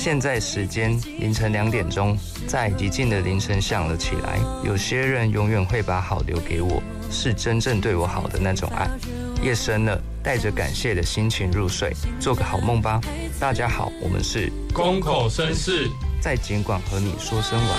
现在时间凌晨2点钟，在寂静的凌晨响了起来。有些人永远会把好留给我，是真正对我好的那种爱。夜深了，带着感谢的心情入睡，做个好梦吧。大家好，我们是公口绅士， 在尽管和你说声晚